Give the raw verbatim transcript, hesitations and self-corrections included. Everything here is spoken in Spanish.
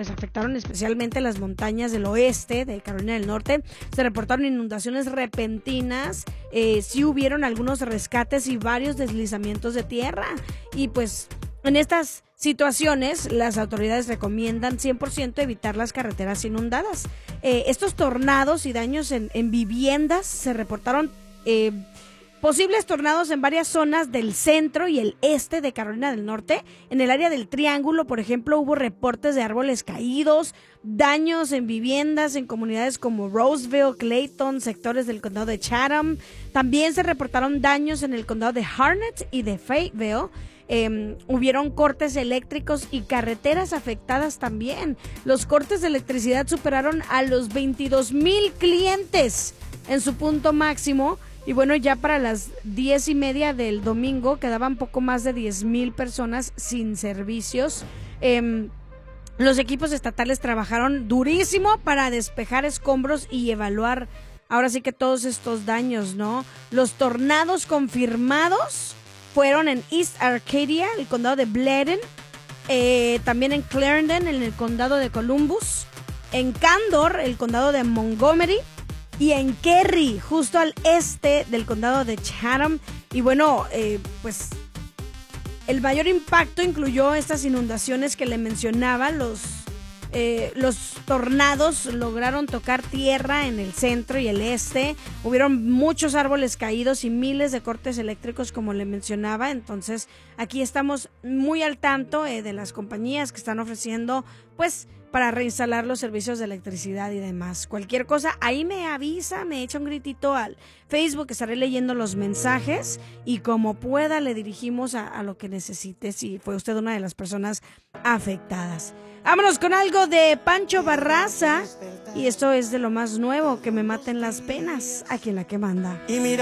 pues afectaron especialmente las montañas del oeste de Carolina del Norte. Se reportaron inundaciones repentinas, eh, sí hubieron algunos rescates y varios deslizamientos de tierra. Y pues en estas situaciones las autoridades recomiendan cien por ciento evitar las carreteras inundadas. Eh, estos tornados y daños en, en viviendas se reportaron... Eh, Posibles tornados en varias zonas del centro y el este de Carolina del Norte. En el área del Triángulo, por ejemplo, hubo reportes de árboles caídos, daños en viviendas en comunidades como Roseville, Clayton, sectores del condado de Chatham. También se reportaron daños en el condado de Harnett y de Fayetteville. Eh, hubieron cortes eléctricos y carreteras afectadas también. Los cortes de electricidad superaron a los veintidós mil clientes en su punto máximo. Y bueno, ya para las diez y media del domingo quedaban poco más de diez mil personas sin servicios. Eh, los equipos estatales trabajaron durísimo para despejar escombros y evaluar ahora sí que todos estos daños, ¿no? Los tornados confirmados fueron en East Arcadia, el condado de Bladen, eh, también en Clarendon, en el condado de Columbus, en Candor, el condado de Montgomery, y en Kerry, justo al este del condado de Chatham. Y bueno, eh, pues el mayor impacto incluyó estas inundaciones que le mencionaba. Los, eh, los tornados lograron tocar tierra en el centro y el este. Hubieron muchos árboles caídos y miles de cortes eléctricos, como le mencionaba. Entonces, aquí estamos muy al tanto eh, de las compañías que están ofreciendo, pues, para reinstalar los servicios de electricidad y demás. Cualquier cosa, ahí me avisa, me echa un gritito al Facebook, estaré leyendo los mensajes y como pueda le dirigimos a, a lo que necesite si fue usted una de las personas afectadas. Vámonos con algo de Pancho Barraza y esto es de lo más nuevo, Que me maten las penas, aquí en La Que Manda. Y mira